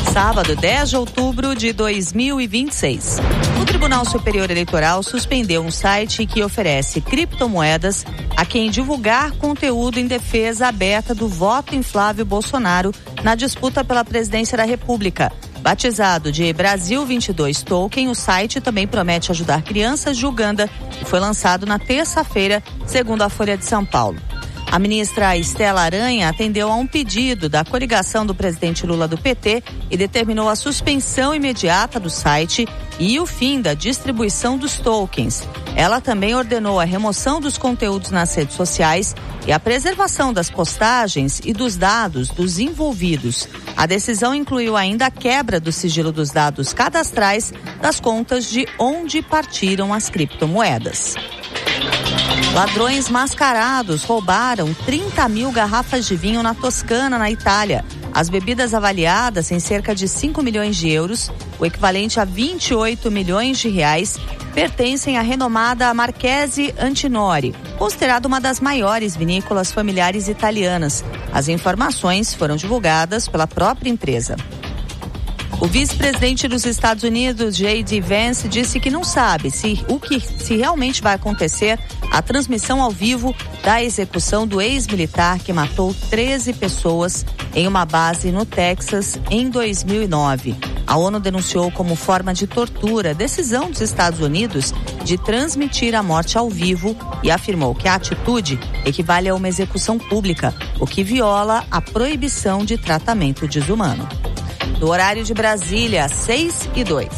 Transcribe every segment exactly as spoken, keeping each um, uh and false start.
Sábado, dez de outubro de dois mil e vinte e seis. O Tribunal Superior Eleitoral suspendeu um site que oferece criptomoedas a quem divulgar conteúdo em defesa aberta do voto em Flávio Bolsonaro na disputa pela presidência da República. Batizado de Brasil vinte e dois Token, o site também promete ajudar crianças de Uganda e foi lançado na terça-feira, segundo a Folha de São Paulo. A ministra Estela Aranha atendeu a um pedido da coligação do presidente Lula do P T e determinou a suspensão imediata do site e o fim da distribuição dos tokens. Ela também ordenou a remoção dos conteúdos nas redes sociais e a preservação das postagens e dos dados dos envolvidos. A decisão incluiu ainda a quebra do sigilo dos dados cadastrais das contas de onde partiram as criptomoedas. Ladrões mascarados roubaram trinta mil garrafas de vinho na Toscana, na Itália. As bebidas avaliadas em cerca de cinco milhões de euros, o equivalente a vinte e oito milhões de reais, pertencem à renomada Marchesi Antinori, considerada uma das maiores vinícolas familiares italianas. As informações foram divulgadas pela própria empresa. O vice-presidente dos Estados Unidos, J D Vance, disse que não sabe se o que se realmente vai acontecer a transmissão ao vivo da execução do ex-militar que matou treze pessoas em uma base no Texas em dois mil e nove. A ONU denunciou como forma de tortura a decisão dos Estados Unidos de transmitir a morte ao vivo e afirmou que a atitude equivale a uma execução pública, o que viola a proibição de tratamento desumano. Do horário de Brasília, seis e dois.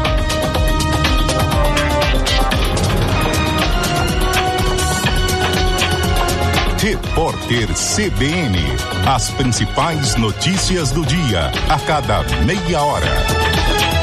Repórter C B N. As principais notícias do dia, a cada meia hora.